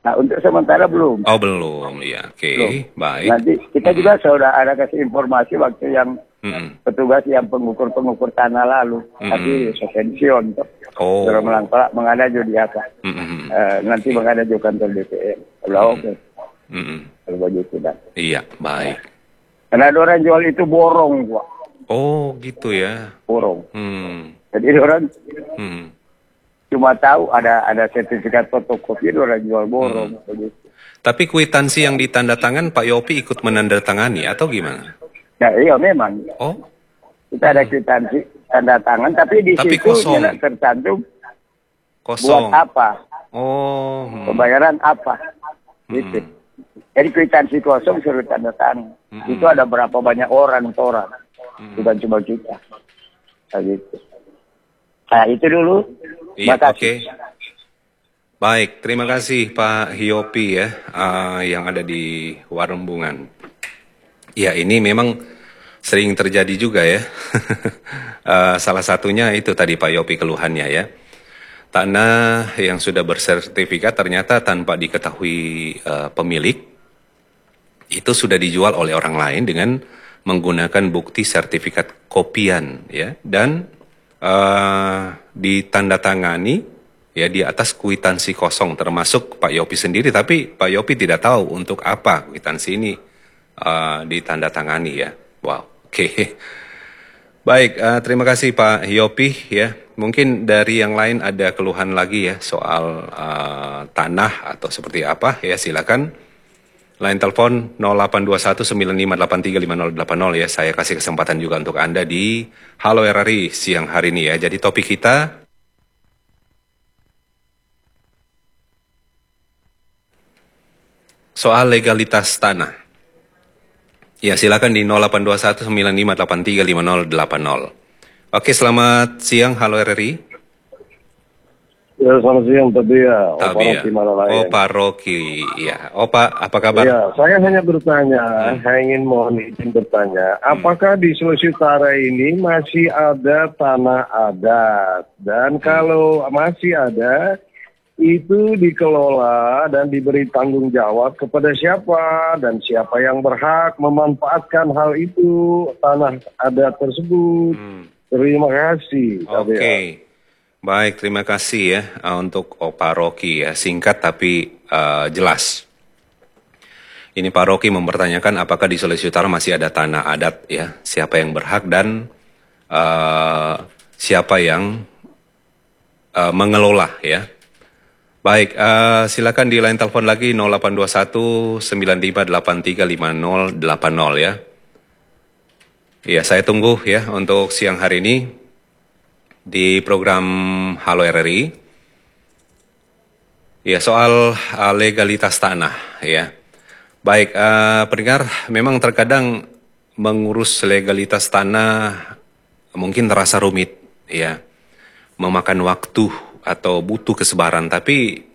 Nah, untuk sementara belum. Oh, belum. Ya, oke. Belum. Baik. Nanti kita juga sudah ada kasih informasi waktu yang Mm-mm. petugas yang pengukur tanah lalu. Tapi suspension. Oh. Sudah mengadu di atas. Mm-mm. Nanti mengadu kantor DPR. Kalau oke. Kalau begitu dah. Iya, baik. Karena ada orang jual itu borong, Pak. Oh, gitu ya. Borong. Jadi orang Hmm. cuma tahu ada sertifikat fotokopi, orang jual borong. Begitu. Tapi kwitansi yang ditandatangan Pak Yopi ikut menandatangani atau gimana? Nah, iya memang. Oh, Kita ada kwitansi tanda tangan, tapi di Tapi situ kosong. tidak tercantum buat kosong. apa, Oh, pembayaran apa. Gitu. Jadi kwitansi kosong suruh tanda tangan. Itu ada berapa banyak orang, bukan cuma kita. Nah, gitu. Nah, itu dulu. Iya, Makasih. oke. Baik, terima kasih Pak Hiopi ya, yang ada di Warembungan. Ya, ini memang sering terjadi juga ya. Salah satunya itu tadi Pak Yopi keluhannya ya. Tanah yang sudah bersertifikat ternyata tanpa diketahui pemilik, itu sudah dijual oleh orang lain dengan menggunakan bukti sertifikat kopian ya. Dan ditandatangani ya di atas kwitansi kosong, termasuk Pak Yopi sendiri, tapi Pak Yopi tidak tahu untuk apa kwitansi ini ditandatangani ya. Wow, oke. Baik, terima kasih Pak Yopi ya. Mungkin dari yang lain ada keluhan lagi ya soal tanah atau seperti apa ya, silakan. Line telepon 082195835080 ya. Saya kasih kesempatan juga untuk Anda di Halo RRI siang hari ini ya. Jadi topik kita soal legalitas tanah. Ya, silakan di 082195835080. Oke, selamat siang Halo RRI. Ya, selamat siang Tabia. Tabia. Opa Rocky. Ya, Opa, apa kabar? Ya, saya hanya bertanya, ingin mohon izin bertanya, apakah di Sulawesi Utara ini masih ada tanah adat? Dan kalau masih ada, itu dikelola dan diberi tanggung jawab kepada siapa dan siapa yang berhak memanfaatkan hal itu, tanah adat tersebut. Terima kasih. Oke. Baik, terima kasih ya untuk Pak Rocky ya, singkat tapi jelas. Ini Pak Rocky mempertanyakan apakah di Sulawesi Utara masih ada tanah adat ya, siapa yang berhak dan siapa yang mengelola ya. Baik, silakan di line telepon lagi 082195835080 ya. Ya, saya tunggu ya untuk siang hari ini di program Halo RRI. Ya, soal legalitas tanah ya. Baik, pendengar, memang terkadang mengurus legalitas tanah mungkin terasa rumit ya. Memakan waktu atau butuh kesabaran, tapi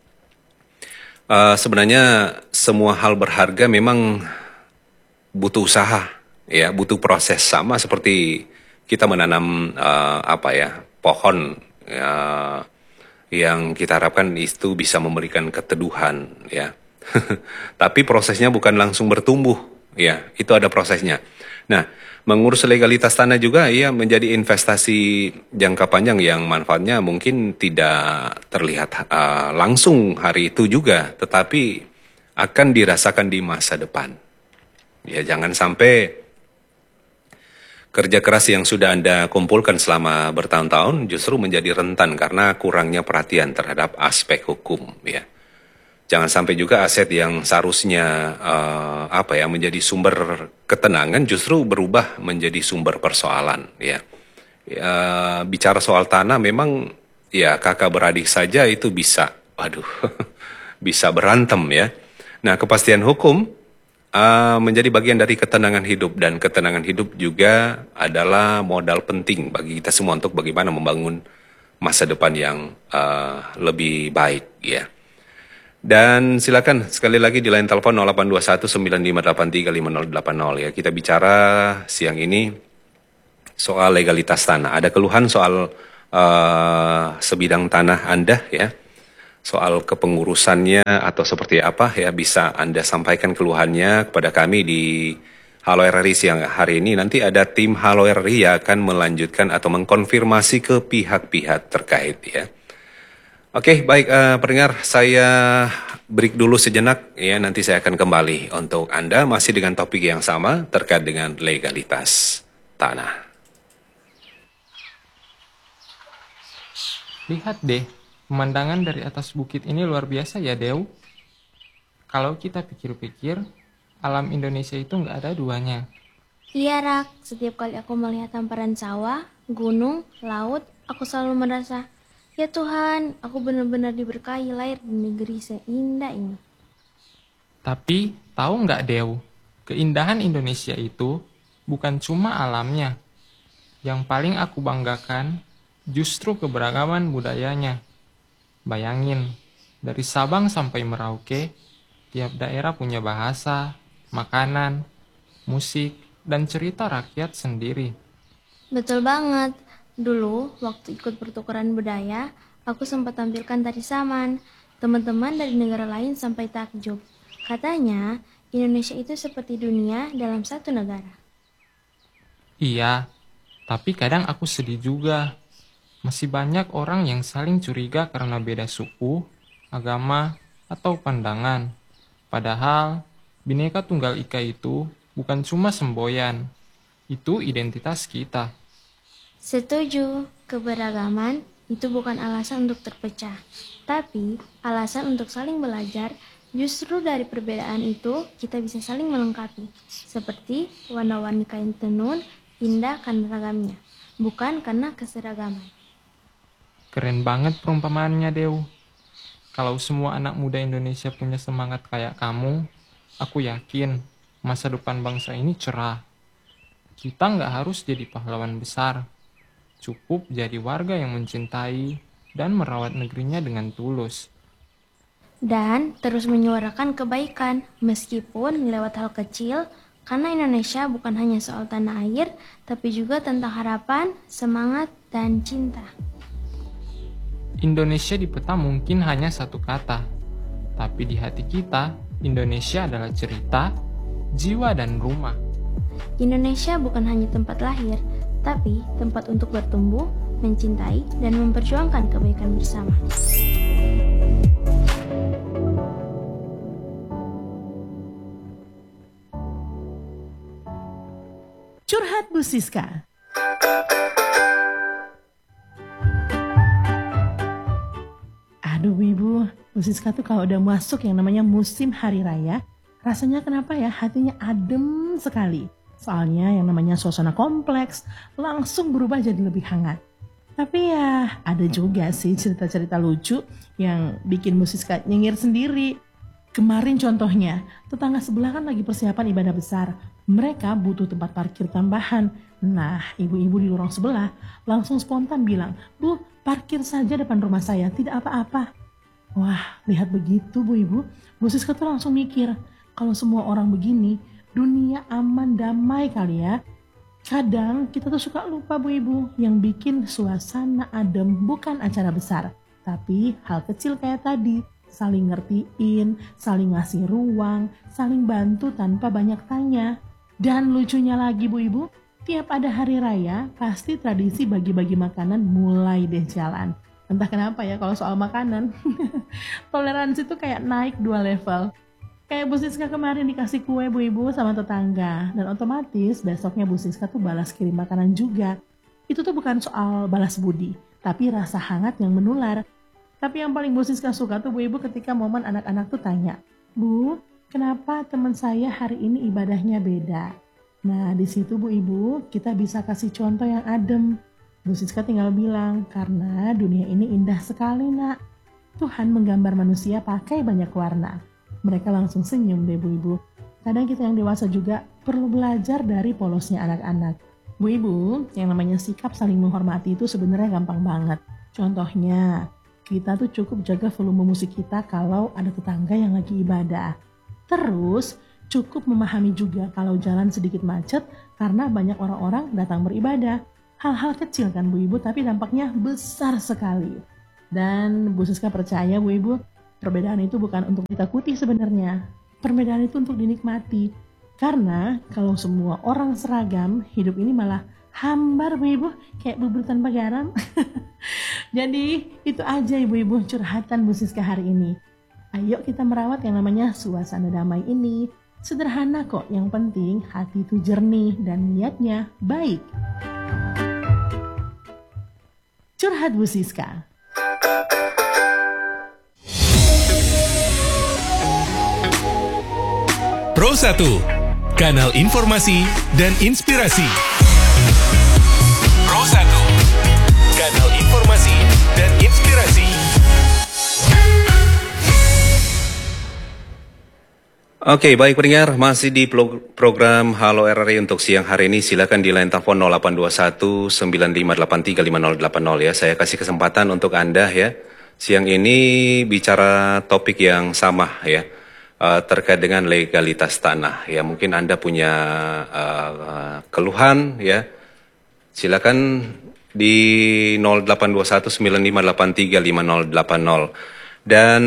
sebenarnya semua hal berharga memang butuh usaha ya, butuh proses, sama seperti kita menanam pohon yang kita harapkan itu bisa memberikan keteduhan ya. Tapi prosesnya bukan langsung bertumbuh ya, itu ada prosesnya. Nah, mengurus legalitas tanah juga ya menjadi investasi jangka panjang yang manfaatnya mungkin tidak terlihat langsung hari itu juga, tetapi akan dirasakan di masa depan. Ya, jangan sampai kerja keras yang sudah Anda kumpulkan selama bertahun-tahun justru menjadi rentan karena kurangnya perhatian terhadap aspek hukum ya. Jangan sampai juga aset yang seharusnya menjadi sumber ketenangan justru berubah menjadi sumber persoalan ya. Bicara soal tanah memang ya kakak beradik saja itu bisa bisa berantem ya. Nah, kepastian hukum menjadi bagian dari ketenangan hidup, dan ketenangan hidup juga adalah modal penting bagi kita semua untuk bagaimana membangun masa depan yang lebih baik ya. Dan silakan sekali lagi di line telepon 082195835080 ya. Kita bicara siang ini soal legalitas tanah. Ada keluhan soal sebidang tanah Anda ya. soal kepengurusannya atau seperti apa ya, bisa Anda sampaikan keluhannya kepada kami di Halo RRI siang hari ini. Nanti ada tim Halo RRI yang akan melanjutkan atau mengkonfirmasi ke pihak-pihak terkait ya. Oke, baik pendengar, saya break dulu sejenak ya, nanti saya akan kembali untuk Anda masih dengan topik yang sama terkait dengan legalitas tanah. Lihat deh, pemandangan dari atas bukit ini luar biasa ya, Dew. Kalau kita pikir-pikir, alam Indonesia itu nggak ada duanya. Iya, Rak. Setiap kali aku melihat hamparan sawah, gunung, laut, aku selalu merasa, ya Tuhan, aku benar-benar diberkahi lahir di negeri seindah ini. Tapi, tahu nggak, Dew? Keindahan Indonesia itu bukan cuma alamnya. Yang paling aku banggakan justru keberagaman budayanya. Bayangin, dari Sabang sampai Merauke, tiap daerah punya bahasa, makanan, musik, dan cerita rakyat sendiri. Betul banget. Dulu, waktu ikut pertukaran budaya, aku sempat tampilkan tari saman. Teman-teman dari negara lain sampai takjub. Katanya, Indonesia itu seperti dunia dalam satu negara. Iya, tapi kadang aku sedih juga. Masih banyak orang yang saling curiga karena beda suku, agama, atau pandangan. Padahal, Bhinneka Tunggal Ika itu bukan cuma semboyan. Itu identitas kita. Setuju, keberagaman itu bukan alasan untuk terpecah, tapi alasan untuk saling belajar. Justru dari perbedaan itu, kita bisa saling melengkapi. Seperti warna-warni kain tenun, indah karena ragamnya, bukan karena keseragaman. Keren banget perumpamaannya, Dew. Kalau semua anak muda Indonesia punya semangat kayak kamu, aku yakin masa depan bangsa ini cerah. Kita nggak harus jadi pahlawan besar. Cukup jadi warga yang mencintai dan merawat negerinya dengan tulus. Dan terus menyuarakan kebaikan, meskipun lewat hal kecil, karena Indonesia bukan hanya soal tanah air, tapi juga tentang harapan, semangat, dan cinta. Indonesia di peta mungkin hanya satu kata, tapi di hati kita, Indonesia adalah cerita, jiwa, dan rumah. Indonesia bukan hanya tempat lahir, tapi tempat untuk bertumbuh, mencintai, dan memperjuangkan kebaikan bersama. Curhat Bu Siska. Aduh Ibu, Bu Siska tuh kalau udah masuk yang namanya musim hari raya, rasanya kenapa ya hatinya adem sekali. Soalnya yang namanya suasana kompleks langsung berubah jadi lebih hangat. Tapi ya ada juga sih cerita-cerita lucu yang bikin Bu Siska nyengir sendiri. Kemarin contohnya, tetangga sebelah kan lagi persiapan ibadah besar. Mereka butuh tempat parkir tambahan. Nah, ibu-ibu di lorong sebelah langsung spontan bilang, "Bu, parkir saja depan rumah saya, tidak apa-apa." Wah, lihat begitu Bu Ibu, Bu Siska tuh langsung mikir, kalau semua orang begini, dunia aman damai kali ya. Kadang kita tuh suka lupa Bu Ibu, yang bikin suasana adem bukan acara besar, tapi hal kecil kayak tadi, saling ngertiin, saling ngasih ruang, saling bantu tanpa banyak tanya. Dan lucunya lagi Bu Ibu, tiap ada hari raya, pasti tradisi bagi-bagi makanan mulai deh jalan. Entah kenapa ya kalau soal makanan, toleransi tuh kayak naik 2 level. Kayak Bu Siska kemarin dikasih kue Bu Ibu sama tetangga, dan otomatis besoknya Bu Siska tuh balas kirim makanan juga. Itu tuh bukan soal balas budi, tapi rasa hangat yang menular. Tapi yang paling Bu Siska suka tuh Bu Ibu ketika momen anak-anak tuh tanya, "Bu, kenapa teman saya hari ini ibadahnya beda?" Nah di situ Bu Ibu kita bisa kasih contoh yang adem. Bu Siska tinggal bilang, "Karena dunia ini indah sekali nak. Tuhan menggambar manusia pakai banyak warna." Mereka langsung senyum deh Bu Ibu. Kadang kita yang dewasa juga perlu belajar dari polosnya anak-anak. Bu Ibu, yang namanya sikap saling menghormati itu sebenarnya gampang banget. Contohnya, kita tuh cukup jaga volume musik kita kalau ada tetangga yang lagi ibadah. Terus, cukup memahami juga kalau jalan sedikit macet karena banyak orang-orang datang beribadah. Hal-hal kecil kan Bu Ibu, tapi dampaknya besar sekali. Dan Bu Siska percaya Bu Ibu, perbedaan itu bukan untuk ditakuti sebenarnya. Perbedaan itu untuk dinikmati. Karena kalau semua orang seragam, hidup ini malah hambar Bu Ibu, kayak bubur tanpa garam. Jadi itu aja Ibu-ibu curhatan Bu Siska hari ini. Ayo kita merawat yang namanya suasana damai ini. Sederhana kok, yang penting hati itu jernih dan niatnya baik. Curhat Bu Siska. Pro 1, kanal informasi dan inspirasi. Pro 1, kanal informasi dan inspirasi. Oke, baik pendengar, masih di program Halo RRI untuk siang hari ini. Silakan di line telepon 0821 9583 5080 ya. Saya kasih kesempatan untuk Anda ya. Siang ini bicara topik yang sama ya. Terkait dengan legalitas tanah ya, mungkin Anda punya keluhan ya, silakan di 0821 9583 5080 dan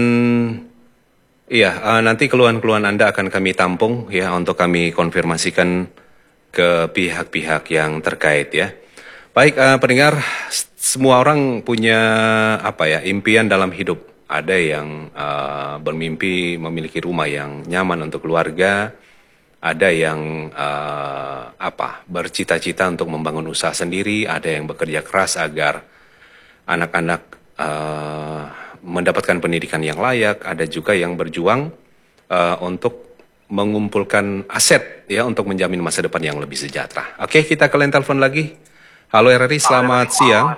ya nanti keluhan-keluhan Anda akan kami tampung ya untuk kami konfirmasikan ke pihak-pihak yang terkait ya. Baik pendengar, semua orang punya impian dalam hidup. Ada yang bermimpi memiliki rumah yang nyaman untuk keluarga, ada yang bercita-cita untuk membangun usaha sendiri, ada yang bekerja keras agar anak-anak mendapatkan pendidikan yang layak, ada juga yang berjuang untuk mengumpulkan aset ya untuk menjamin masa depan yang lebih sejahtera. Oke, kita ke line telepon lagi. Halo RRI, selamat siang.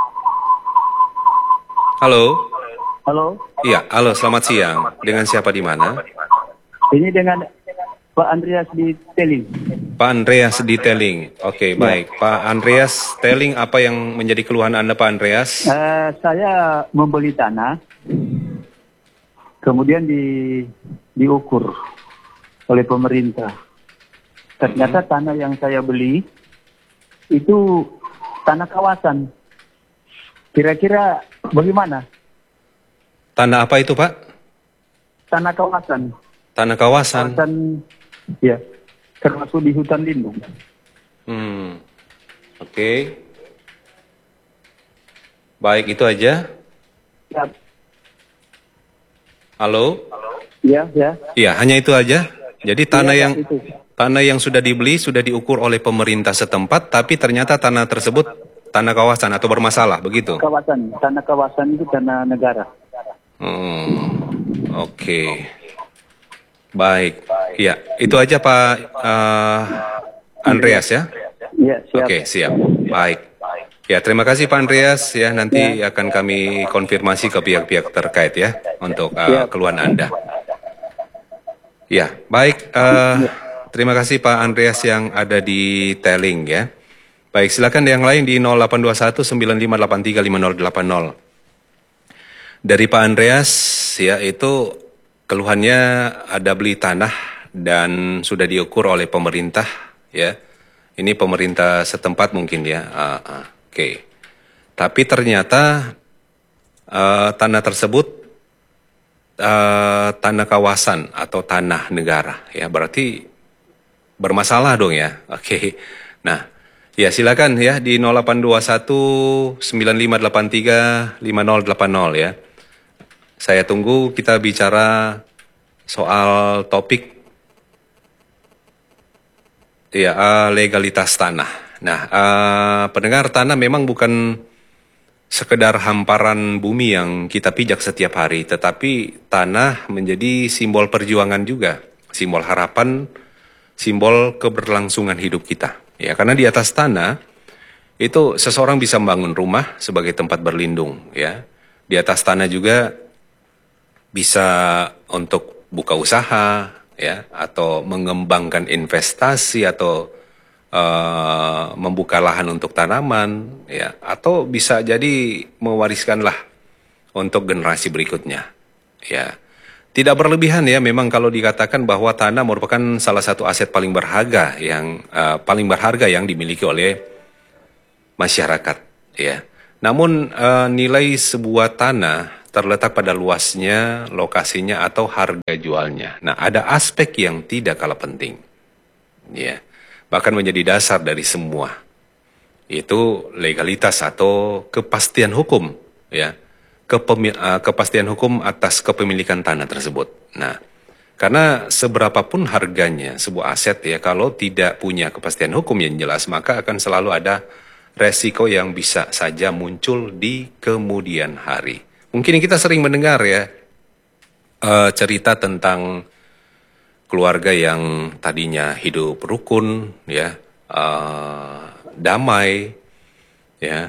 Halo. Halo, Iya, halo, selamat siang. Dengan siapa di mana? ini dengan Pak Andreas di Teling. Pak Andreas di Teling. Oke, baik. Pak Andreas Teling, apa yang menjadi keluhan Anda, Pak Andreas? Saya membeli tanah, kemudian diukur oleh pemerintah. Ternyata tanah yang saya beli itu tanah kawasan. Kira-kira bagaimana? Tanah apa itu, Pak? Tanah kawasan. Tanah kawasan. Kawasan, ya, termasuk di hutan lindung. Oke. Baik, itu aja. Ya, Halo? ya. Iya, hanya itu aja. Jadi Ya, itu. tanah yang sudah dibeli sudah diukur oleh pemerintah setempat, tapi ternyata tanah tersebut tanah kawasan atau bermasalah, begitu? Kawasan, tanah kawasan itu tanah negara. Oke. Baik. Ya, itu aja Pak Andreas ya. Ya, siap. Oke, siap. Baik. Ya, terima kasih Pak Andreas ya. Nanti akan kami konfirmasi ke pihak-pihak terkait ya untuk keluhan Anda. Ya, baik. Terima kasih Pak Andreas yang ada di Teling ya. Baik, silakan yang lain di 0821 9583 5080. Dari Pak Andreas ya, itu keluhannya ada beli tanah dan sudah diukur oleh pemerintah ya. Ini pemerintah setempat mungkin ya. Oke. Tapi ternyata tanah tersebut tanah kawasan atau tanah negara ya. Berarti bermasalah dong ya. Oke. Nah, ya silakan ya di 0821 9583 5080 ya. Saya tunggu, kita bicara soal topik ya legalitas tanah. Nah, pendengar, tanah memang bukan sekedar hamparan bumi yang kita pijak setiap hari, tetapi tanah menjadi simbol perjuangan juga, simbol harapan, simbol keberlangsungan hidup kita. Ya, karena di atas tanah itu seseorang bisa membangun rumah sebagai tempat berlindung ya. Di atas tanah juga bisa untuk buka usaha ya, atau mengembangkan investasi, atau membuka lahan untuk tanaman ya, atau bisa jadi mewariskanlah untuk generasi berikutnya ya. Tidak berlebihan ya, memang kalau dikatakan bahwa tanah merupakan salah satu aset paling berharga yang dimiliki oleh masyarakat ya. Namun nilai sebuah tanah terletak pada luasnya, lokasinya, atau harga jualnya. Nah, ada aspek yang tidak kalah penting, ya, bahkan menjadi dasar dari semua. Itu legalitas atau kepastian hukum, ya, kepastian hukum atas kepemilikan tanah tersebut. Nah, karena seberapapun harganya sebuah aset, ya, kalau tidak punya kepastian hukum yang jelas, maka akan selalu ada resiko yang bisa saja muncul di kemudian hari. Mungkin kita sering mendengar, ya, cerita tentang keluarga yang tadinya hidup rukun, ya, damai, ya,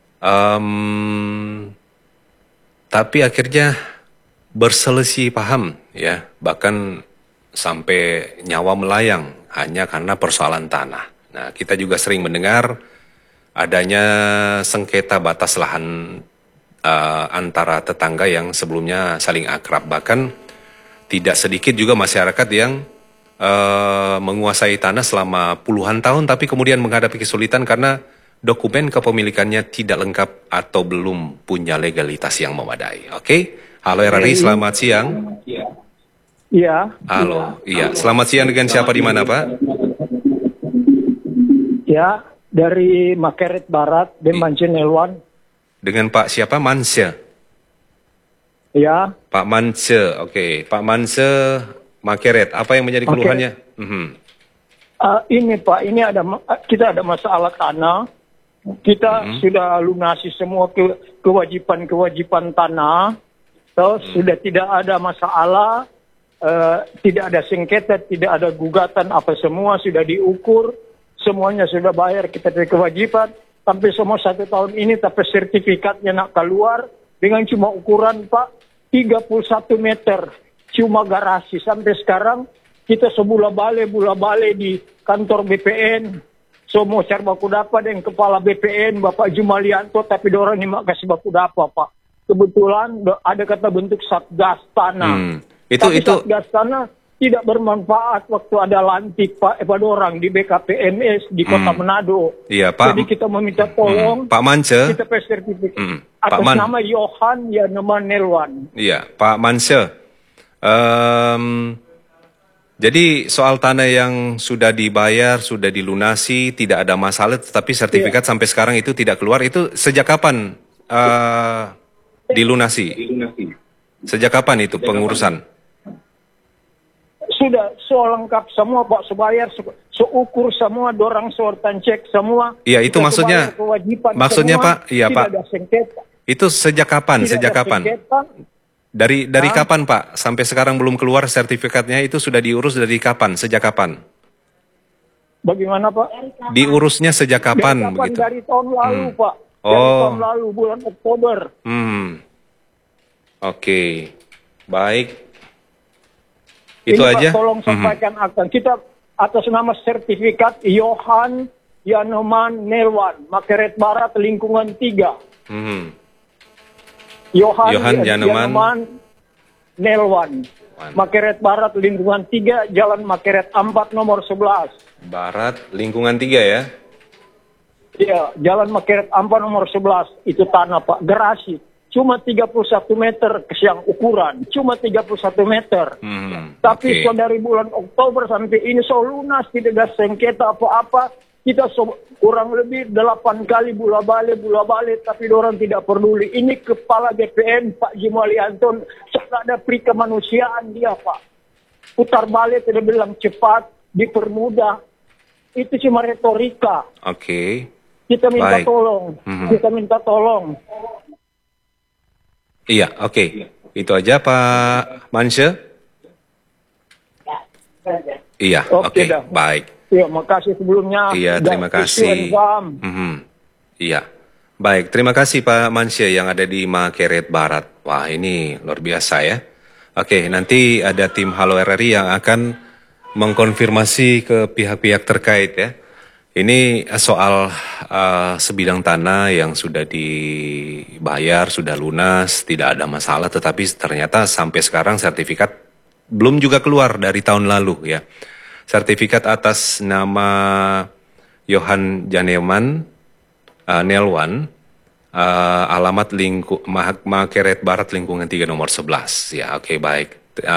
tapi akhirnya berselisih paham, ya, bahkan sampai nyawa melayang hanya karena persoalan tanah. Nah, kita juga sering mendengar adanya sengketa batas lahan antara tetangga yang sebelumnya saling akrab. Bahkan tidak sedikit juga masyarakat yang menguasai tanah selama puluhan tahun tapi kemudian menghadapi kesulitan karena dokumen kepemilikannya tidak lengkap atau belum punya legalitas yang memadai. Oke? Halo RRI, selamat siang. Iya. Halo, iya. Selamat siang, dengan siapa di mana, Pak? Ya, dari Makeret Barat, Demance Nelwan. Dengan Pak siapa? Manse. Ya. Pak Manse, oke. Pak Manse, Makeret. Apa yang menjadi keluhannya? Ini Pak, ini kita ada masalah tanah. Kita sudah lunasi semua kewajiban tanah. Terus sudah tidak ada masalah, tidak ada sengketa, tidak ada gugatan, apa semua sudah diukur, semuanya sudah bayar, kita punya kewajiban. Sampai semua 1 tahun ini, tapi sertifikatnya nak keluar dengan cuma ukuran Pak 31 meter, cuma garasi. Sampai sekarang kita sebulan balik di kantor BPN, semua cari baku dapat dengan kepala BPN Bapak Jumalianto, tapi dorang ini mak kasih baku dapat Pak. Kebetulan ada kata bentuk satgas tanah. Tapi satgas tanah tidak bermanfaat waktu ada lantik Pak orang di BKPMS di Kota Manado. Iya, Pak. Jadi kita meminta tolong Pak Manse. kita sertifikat atas nama Yohan Yaneman Nelwan. Iya, Pak Manse. Jadi soal tanah yang sudah dibayar, sudah dilunasi, tidak ada masalah, tetapi sertifikat sampai sekarang itu tidak keluar. Itu sejak kapan dilunasi? Sejak kapan itu pengurusan? Sudah lengkap semua Pak, sebayar, seukur semua, dorang sortan cek semua. Iya, itu maksudnya semua, Pak, iya Pak. Tidak ada sengketa. Itu sejak kapan? Tidak sejak ada kapan? Sengketa. Dari kapan Pak? Sampai sekarang belum keluar sertifikatnya, itu sudah diurus dari kapan? Sejak kapan? Bagaimana Pak? Diurusnya sejak kapan? Begitu? Dari tahun lalu Pak. Dari tahun lalu, bulan Oktober. Oke. Baik. Itu ini aja. Pak, tolong sampaikan akan kita atas nama sertifikat Yohan Yaneman Nelwan, Makeret Barat, lingkungan 3. Yohan Yaneman Nelwan, Makeret Barat, lingkungan 3, Jalan Makeret 4, nomor 11. Barat, lingkungan 3 ya? Iya, Jalan Makeret 4, nomor 11. Itu tanah Pak, garasi. Cuma 31 meter kesiang ukuran, cuma 31 meter. Tapi dari bulan Oktober sampai ini lunas, tidak ada sengketa apa-apa. Kita kurang lebih 8 kali bola balik, tapi orang tidak peduli. Ini kepala BPN Pak Jumalianto, sangat ada pri kemanusiaan dia Pak. Putar balik tidak bilang cepat, dipermudah. Itu cuma retorika. Oke. Kita minta tolong, kita minta tolong. Iya, oke. Itu aja Pak Manse? Iya, oke. Baik. Iya, makasih sebelumnya. Iya, terima kasih. Iya. Baik, terima kasih Pak Manse yang ada di Makeret Barat. Wah, ini luar biasa ya. Oke, nanti ada tim Halo RRI yang akan mengkonfirmasi ke pihak-pihak terkait ya. Ini soal sebidang tanah yang sudah dibayar, sudah lunas, tidak ada masalah, tetapi ternyata sampai sekarang sertifikat belum juga keluar dari tahun lalu ya. Sertifikat atas nama Yohan Yaneman Nelwan alamat Makeret Barat lingkungan 3 nomor 11. Ya, oke, baik.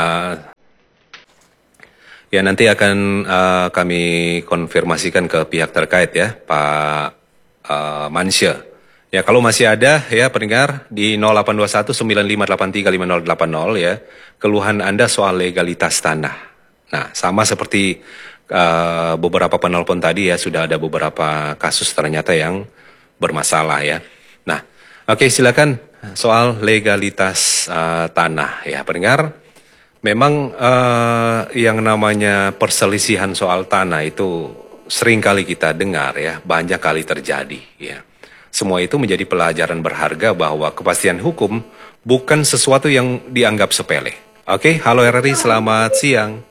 Ya, nanti akan kami konfirmasikan ke pihak terkait ya, Pak Mansya. Ya, kalau masih ada ya pendengar di 0821 9583 5080 ya, keluhan Anda soal legalitas tanah. Nah, sama seperti beberapa penelpon tadi ya, sudah ada beberapa kasus ternyata yang bermasalah ya. Nah, oke, silakan soal legalitas tanah ya, pendengar. Memang yang namanya perselisihan soal tanah itu sering kali kita dengar ya, banyak kali terjadi ya. Semua itu menjadi pelajaran berharga bahwa kepastian hukum bukan sesuatu yang dianggap sepele. Oke, halo RRI, selamat siang.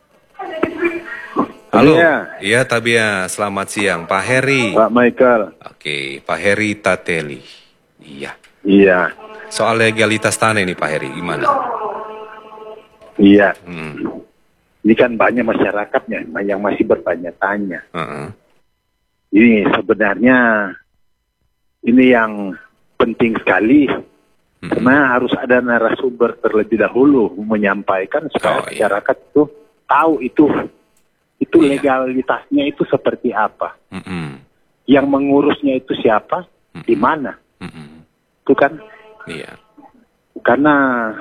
Halo, iya Tabia, selamat siang. Pak Heri. Pak Michael. Oke, Pak Heri Tateli. Iya. Iya. Soal legalitas tanah ini Pak Heri, gimana? Iya. Ini kan banyak masyarakatnya yang masih bertanya-tanya. Ini sebenarnya ini yang penting sekali. Karena harus ada narasumber terlebih dahulu menyampaikan supaya masyarakat itu tahu itu legalitasnya itu seperti apa. Yang mengurusnya itu siapa, di mana. Itu kan. Iya. Karena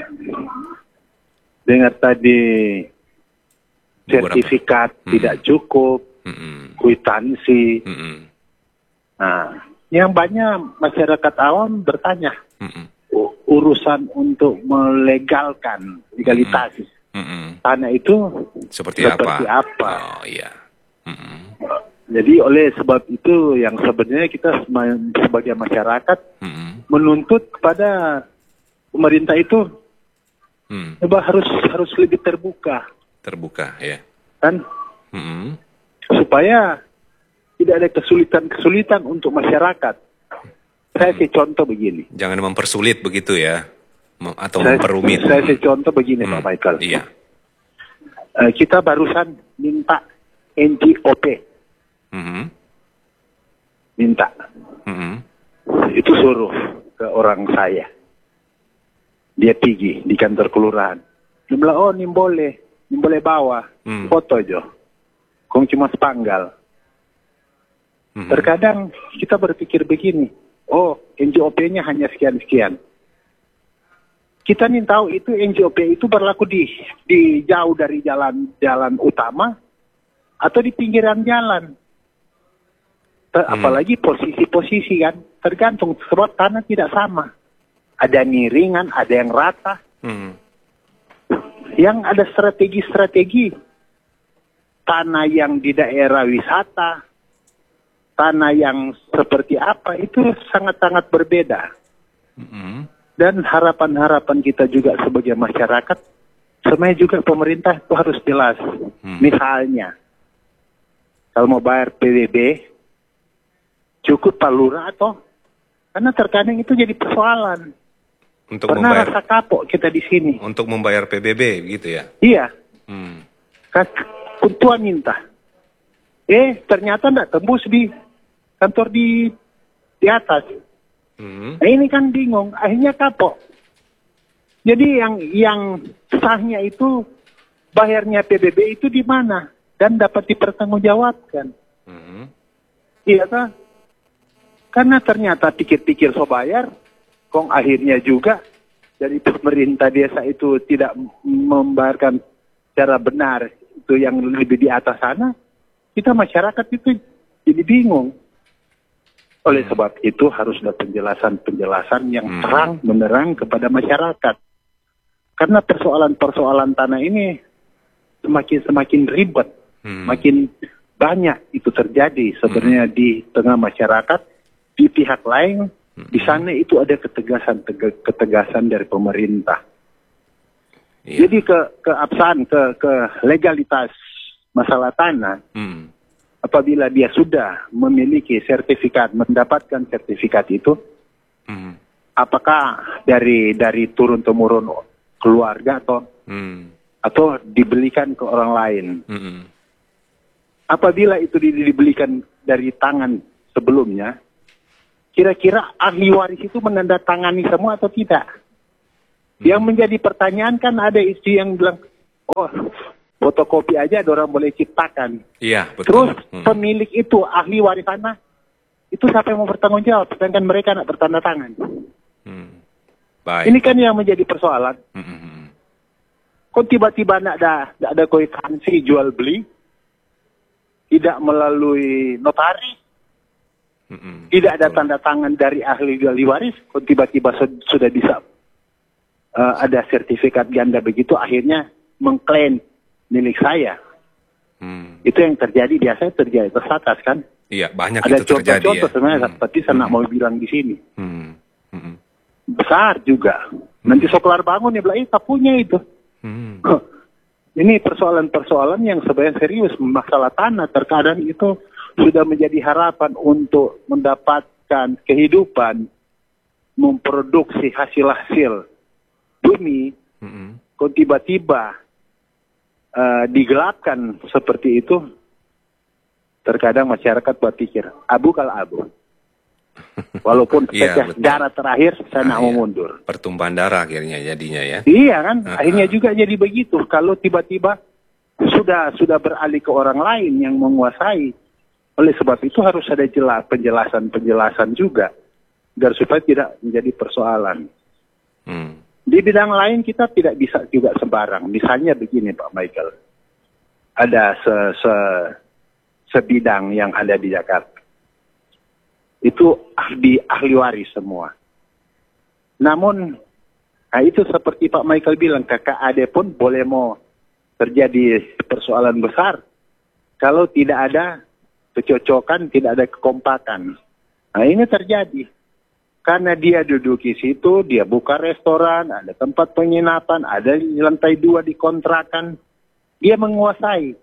dengar tadi sertifikat tidak cukup, kwitansi. Nah, yang banyak masyarakat awam bertanya, urusan untuk melegalkan legalitas tanah itu seperti apa? Oh iya. Jadi oleh sebab itu yang sebenarnya kita sebagai masyarakat menuntut kepada pemerintah itu coba harus lebih terbuka ya kan, supaya tidak ada kesulitan untuk masyarakat. Saya kasih contoh begini, jangan mempersulit begitu ya, atau memperumit. Saya kasih contoh begini Pak Michael. Iya. Kita barusan minta NJOP, minta itu suruh ke orang saya. Dia pergi di kantor kelurahan. Dia bilang, oh ini boleh bawa foto aja. Kong cuma sepanggal. Terkadang kita berpikir begini, oh NJOP-nya hanya sekian-sekian. Kita nih tahu itu NJOP itu berlaku di jauh dari jalan utama atau di pinggiran jalan. Apalagi posisi-posisi kan, tergantung sebab tanah tidak sama. Ada miringan, ada yang rata. Yang ada strategi-strategi. Tanah yang di daerah wisata, tanah yang seperti apa, itu sangat-sangat berbeda. Dan harapan-harapan kita juga sebagai masyarakat, sebenarnya juga pemerintah itu harus jelas. Misalnya, kalau mau bayar PBB, cukup Pak Lurah atau? Karena terkadang itu jadi persoalan. Untuk pernah rasa kapok kita di sini. Untuk membayar PBB gitu ya? Iya. Ketua minta. Ternyata enggak tembus di kantor di atas. Nah, ini kan bingung. Akhirnya kapok. Jadi yang sahnya itu bayarnya PBB itu di mana? Dan dapat dipertanggungjawabkan. Iya kan? Karena ternyata pikir-pikir so bayar, kong akhirnya juga dari pemerintah desa itu tidak membayarkan secara benar itu yang lebih di atas sana, kita masyarakat itu jadi bingung. Oleh sebab itu harus ada penjelasan-penjelasan yang terang menerang kepada masyarakat. Karena persoalan-persoalan tanah ini semakin ribet, makin banyak itu terjadi sebenarnya di tengah masyarakat. Di pihak lain, di sana itu ada ketegasan dari pemerintah. Jadi keabsahan, ke legalitas masalah tanah, apabila dia sudah memiliki sertifikat, mendapatkan sertifikat itu, apakah dari turun-temurun keluarga atau dibelikan ke orang lain. Apabila itu dibelikan dari tangan sebelumnya, kira-kira ahli waris itu menandatangani semua atau tidak? Yang menjadi pertanyaan kan ada istri yang bilang, oh fotokopi aja ada orang boleh ciptakan. Iya, betul. Terus pemilik itu, ahli waris tanah, itu siapa yang mau bertanggung jawab? Sedangkan mereka nak bertanda tangan. Baik. Ini kan yang menjadi persoalan. Kok tiba-tiba nak ada kwitansi jual beli, tidak melalui notaris, tidak ada tanda tangan dari ahli waris, kok tiba-tiba sudah bisa ada sertifikat ganda begitu, akhirnya mengklaim milik saya. Itu yang terjadi, biasanya terjadi tersatas kan? Iya, banyak ada itu terjadi. Ada contoh-contoh sebenarnya, seperti saya nak mau bilang di sini. Besar juga. Nanti Soklar bangun ya bilang, tak punya itu. Ini persoalan-persoalan yang sebenarnya serius. Masalah tanah terkadang itu sudah menjadi harapan untuk mendapatkan kehidupan, memproduksi hasil-hasil bumi. Kok tiba-tiba digelapkan seperti itu, terkadang masyarakat berpikir, abu kalau abu. Walaupun pecah darah terakhir, saya nak mau mundur. Pertumpahan darah akhirnya jadinya ya. Iya kan, akhirnya juga jadi begitu. Kalau tiba-tiba sudah beralih ke orang lain yang menguasai. Oleh sebab itu harus ada penjelasan juga, agar supaya tidak menjadi persoalan. Di bidang lain kita tidak bisa juga sembarang. Misalnya begini Pak Michael, ada sebidang yang ada di Jakarta. Itu ahli waris semua. Namun, itu seperti Pak Michael bilang, KKAD pun boleh mau terjadi persoalan besar kalau tidak ada kecocokan, tidak ada kekompakan. Nah ini terjadi. Karena dia duduk di situ, dia buka restoran, ada tempat penginapan, ada di lantai 2 dikontrakan. Dia menguasai.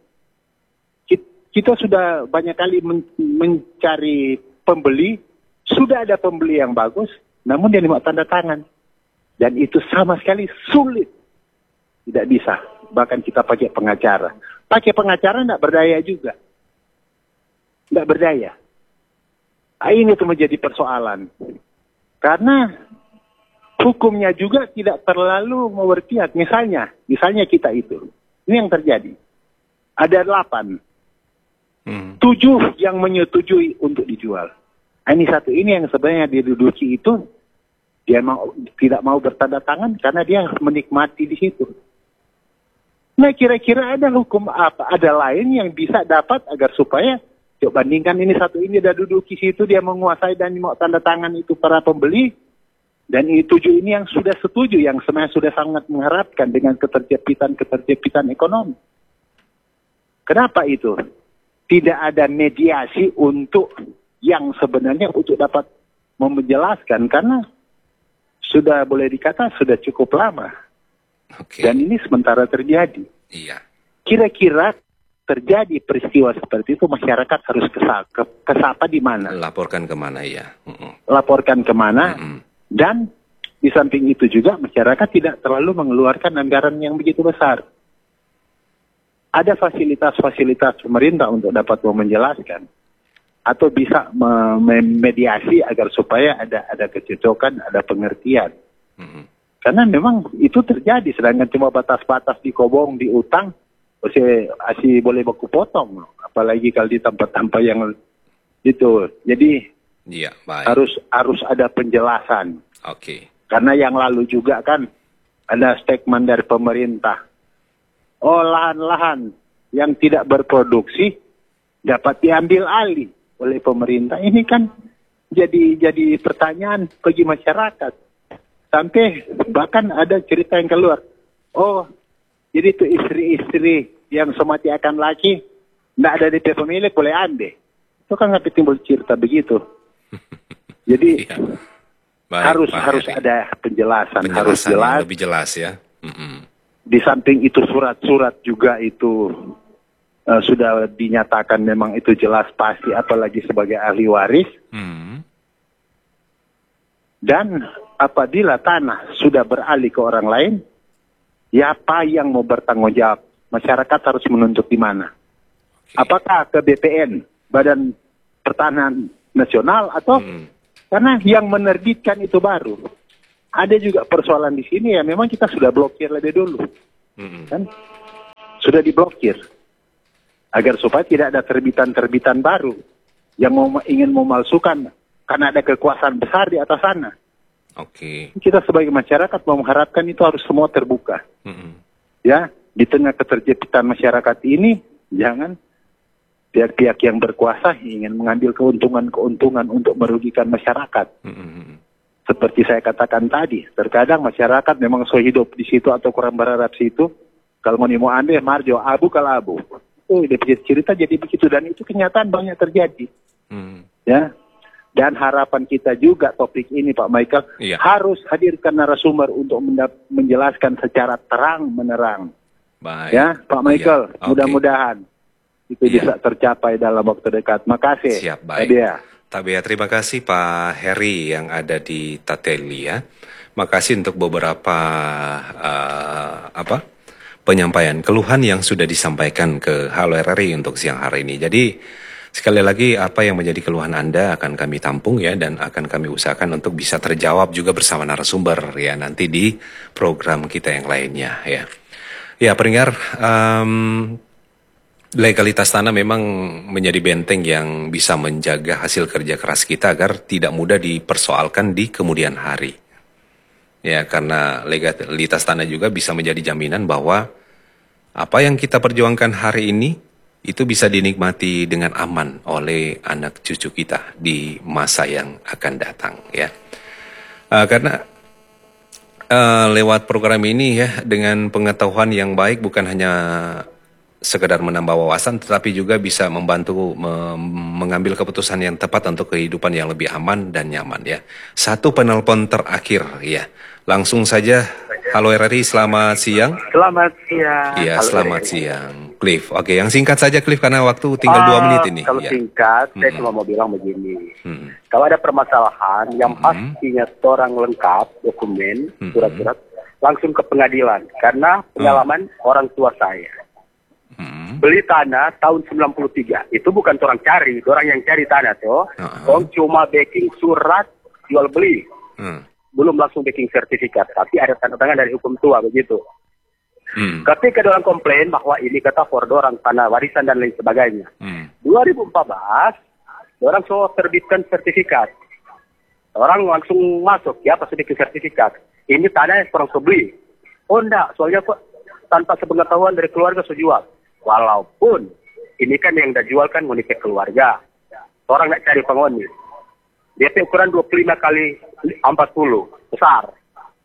Kita sudah banyak kali mencari pembeli, sudah ada pembeli yang bagus, namun dia mau tanda tangan. Dan itu sama sekali sulit. Tidak bisa. Bahkan kita pakai pengacara. Pakai pengacara tidak berdaya juga. Tidak berdaya. Ini tuh menjadi persoalan. Karena hukumnya juga tidak terlalu berpihak. Misalnya kita itu. Ini yang terjadi. Ada 8. 7 yang menyetujui untuk dijual. Ini satu ini yang sebenarnya diduduki itu dia tidak mau bertanda tangan karena dia menikmati di situ. Nah kira-kira ada hukum apa? Ada lain yang bisa dapat agar supaya coba bandingkan ini satu ini dia duduki situ, dia menguasai dan mau tanda tangan itu para pembeli, dan ini 7 ini yang sudah setuju, yang sebenarnya sudah sangat mengharapkan dengan keterjepitan ekonomi. Kenapa itu? Tidak ada mediasi untuk yang sebenarnya untuk dapat menjelaskan, karena sudah boleh dikata sudah cukup lama. Dan ini sementara terjadi. Iya. Kira-kira terjadi peristiwa seperti itu, masyarakat harus kesapa di mana? Laporkan kemana ya? Laporkan kemana? Dan di samping itu juga masyarakat tidak terlalu mengeluarkan anggaran yang begitu besar. Ada fasilitas-fasilitas pemerintah untuk dapat menjelaskan atau bisa memediasi agar supaya ada kecocokan, ada pengertian. Karena memang itu terjadi, sedangkan cuma batas-batas dikobong, diutang, masih boleh baku potong, apalagi kalau di tempat-tempat yang itu. Jadi harus ada penjelasan. Karena yang lalu juga kan ada statement dari pemerintah. Oh, lahan-lahan yang tidak berproduksi dapat diambil alih oleh pemerintah. Ini kan jadi pertanyaan bagi masyarakat. Sampai bahkan ada cerita yang keluar. Oh, jadi itu istri-istri yang semati akan laki, tidak ada DP pemilik, boleh ambil. Itu kan nggak timbul cerita begitu. Jadi harus ada penjelasan harus jelas. Lebih jelas ya. Di samping itu surat-surat juga itu sudah dinyatakan memang itu jelas pasti, apalagi sebagai ahli waris. Dan apabila tanah sudah beralih ke orang lain, ya apa yang mau bertanggung jawab? Masyarakat harus menuntut di mana? Apakah ke BPN, Badan Pertanahan Nasional, atau Karena yang menerbitkan itu baru. Ada juga persoalan di sini ya, memang kita sudah blokir lebih dulu. Kan? Sudah diblokir. Agar supaya tidak ada terbitan-terbitan baru yang ingin memalsukan. Karena ada kekuasaan besar di atas sana. Oke. Kita sebagai masyarakat mengharapkan itu harus semua terbuka. Ya, di tengah keterjepitan masyarakat ini, jangan pihak-pihak yang berkuasa ingin mengambil keuntungan-keuntungan untuk merugikan masyarakat. Seperti saya katakan tadi, terkadang masyarakat memang so hidup di situ atau kurang berharap situ. Kalau mau ande, marjo, abu kalau abu. Oh, dia cerita jadi begitu, dan itu kenyataan banyak terjadi. Ya. Dan harapan kita juga topik ini Pak Michael harus hadirkan narasumber untuk menjelaskan secara terang menerang. Baik. Ya, Pak Michael, mudah-mudahan itu bisa tercapai dalam waktu dekat. Makasih. Siap, baik. Tabea, terima kasih Pak Heri yang ada di Tateli ya. Makasih untuk beberapa penyampaian keluhan yang sudah disampaikan ke Halo RRI untuk siang hari ini. Jadi sekali lagi apa yang menjadi keluhan Anda akan kami tampung ya, dan akan kami usahakan untuk bisa terjawab juga bersama narasumber ya nanti di program kita yang lainnya ya. Ya pendengar, legalitas tanah memang menjadi benteng yang bisa menjaga hasil kerja keras kita agar tidak mudah dipersoalkan di kemudian hari. Ya, karena legalitas tanah juga bisa menjadi jaminan bahwa apa yang kita perjuangkan hari ini itu bisa dinikmati dengan aman oleh anak cucu kita di masa yang akan datang ya. Karena lewat program ini ya, dengan pengetahuan yang baik bukan hanya sekedar menambah wawasan, tetapi juga bisa membantu mengambil keputusan yang tepat untuk kehidupan yang lebih aman dan nyaman ya. Satu penelpon terakhir ya, langsung saja. Halo RRI, selamat siang. Selamat siang. Iya, selamat siang. Cliff, oke, yang singkat saja Cliff karena waktu tinggal 2 menit ini. Kalau singkat, saya cuma mau bilang begini. Kalau ada permasalahan yang pastinya orang lengkap, dokumen, surat-surat, langsung ke pengadilan. Karena pengalaman orang tua saya. Beli tanah tahun 93. Itu bukan orang cari, orang yang cari tanah tuh. Orang cuma backing surat jual beli. Belum langsung backing sertifikat, tapi ada tanda tangan dari hukum tua begitu. Ketika orang komplain bahwa ini kata for orang tanah warisan dan lain sebagainya. 2014, orang so terbitkan sertifikat. Orang langsung masuk, ya pas bikin sertifikat. Ini tanah yang orang so beli. Oh enggak, soalnya kok tanpa sepengetahuan dari keluarga so jual. Walaupun ini kan yang dah jual kan ngonisi keluarga. Orang nak cari penghuni. DP ukuran 25 kali 40, besar.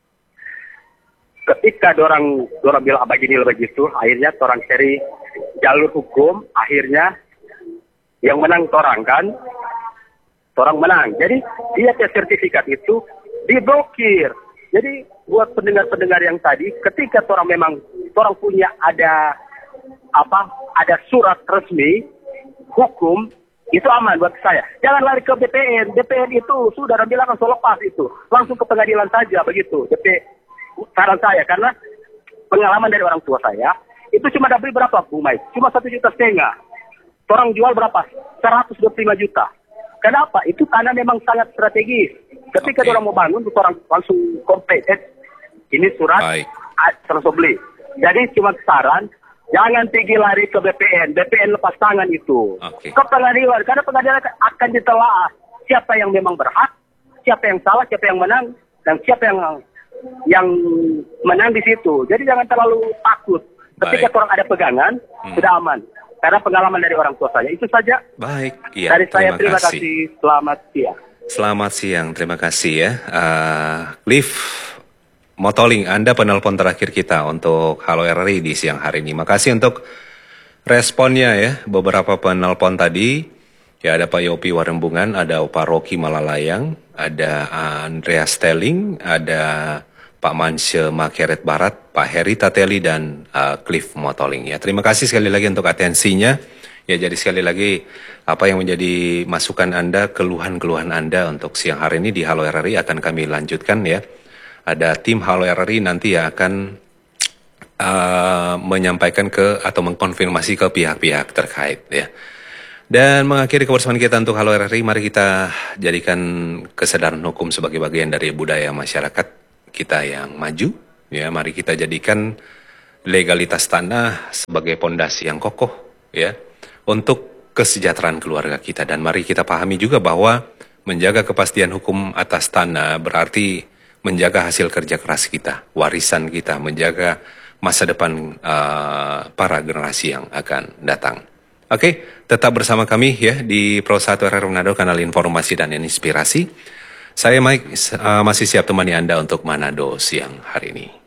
Ketika orang bilang begini begitu, akhirnya orang cari jalur hukum, akhirnya yang menang orang kan, orang menang. Jadi dia sertifikat itu diblokir. Jadi buat pendengar-pendengar yang tadi, ketika orang memang orang punya ada surat resmi hukum, itu aman buat saya. Jangan lari ke BPN. BPN itu sudah bilang langsung lepas itu. Langsung ke pengadilan saja begitu. Saran saya, karena pengalaman dari orang tua saya, itu cuma beli berapa Bu Mai? Cuma 1,5 juta. Orang jual berapa? 125 juta. Kenapa? Itu tanah memang sangat strategis. Ketika orang mau bangun, orang langsung komplit. Ini surat, langsung beli. Jadi cuma saran, jangan pergi lari ke BPN. BPN lepas tangan itu. Ke pengadilan. Karena pengadilan akan ditelaah siapa yang memang berhak, siapa yang salah, siapa yang menang, dan siapa yang menang di situ. Jadi jangan terlalu takut. Ketika orang ada pegangan, sudah aman. Karena pengalaman dari orang tua saya. Itu saja. Baik. Ya, dari saya terima kasih. Selamat siang. Selamat siang. Terima kasih ya. Cliff Motoling, Anda penelpon terakhir kita untuk Halo RRI di siang hari ini. Makasih untuk responnya ya. Beberapa penelpon tadi, ya ada Pak Yopi Warembungan, ada Pak Rocky Malalayang, ada Andreas Stelling, ada Pak Mansye Makeret Barat, Pak Heri Tateli, dan Cliff Motoling. Ya, terima kasih sekali lagi untuk atensinya. Ya, jadi sekali lagi apa yang menjadi masukan Anda, keluhan-keluhan Anda untuk siang hari ini di Halo RRI akan kami lanjutkan ya. Ada tim Halo RRI nanti yang akan menyampaikan atau mengkonfirmasi ke pihak-pihak terkait ya. Dan mengakhiri kebersamaan kita untuk Halo RRI, mari kita jadikan kesadaran hukum sebagai bagian dari budaya masyarakat kita yang maju. Ya, mari kita jadikan legalitas tanah sebagai pondasi yang kokoh ya untuk kesejahteraan keluarga kita. Dan mari kita pahami juga bahwa menjaga kepastian hukum atas tanah berarti menjaga hasil kerja keras kita, warisan kita, menjaga masa depan para generasi yang akan datang. Oke, tetap bersama kami ya di Pro 1 RRI Manado, kanal informasi dan inspirasi. Saya Mike masih siap temani Anda untuk Manado siang hari ini.